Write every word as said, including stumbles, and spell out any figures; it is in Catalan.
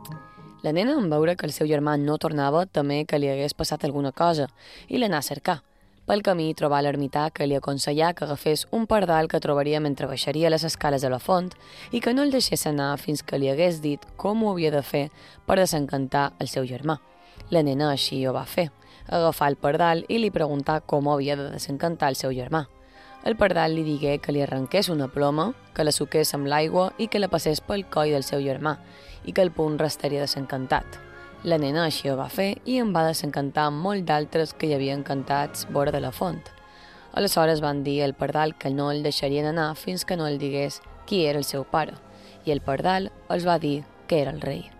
La nena, en veure que el seu germà no tornava, també que li hagués passat alguna cosa, i l'anà a cercar. Pel camí trobà l'ermità que li aconsellà que agafés un pardal que trobaria mentre baixaria les escales de la font i que no el deixés anar fins que li hagués dit com ho havia de fer per desencantar el seu germà. La nena així ho va fer, agafar el pardal i li preguntà com havia de desencantar el seu germà. El pardal li digué que li arrenqués una ploma, que la suqués amb l'aigua i que la passés pel coll del seu germà i que el punt restaria desencantat. La nena així ho va fer i em va desencantar molt d'altres que hi havia encantats vora de la font. Aleshores van dir al pardal que no el deixarien anar fins que no el digués qui era el seu pare, i el pardal els va dir que era el rei.